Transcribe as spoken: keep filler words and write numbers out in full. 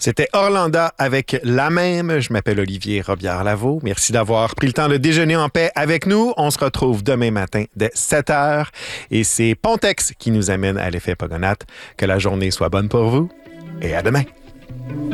C'était Orlanda avec La Même. Je m'appelle Olivier Robillard-Lavaux. Merci d'avoir pris le temps de déjeuner en paix avec nous. On se retrouve demain matin dès sept heures. Et c'est Pontex qui nous amène à l'effet Pogonates. Que la journée soit bonne pour vous et à demain.